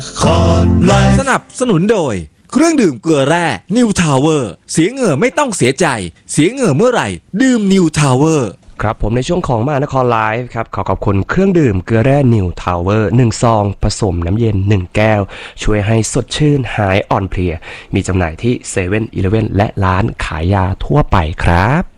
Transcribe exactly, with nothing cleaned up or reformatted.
สนับสนุนโดยเครื่องดื่มเกลือแร่ New Tower เสียเหงื่อไม่ต้องเสียใจเสียเหงื่อเมื่อไหร่ดื่ม New Tower ครับผมในช่วงของมหานครไลฟ์ครับขอขอบคุณเครื่องดื่มเกลือแร่ New Tower หนึ่งซองผสมน้ำเย็นหนึ่งแก้วช่วยให้สดชื่นหายอ่อนเพลียมีจำหน่ายที่เซเว่นอีเลฟเว่นและร้านขายยาทั่วไปครับ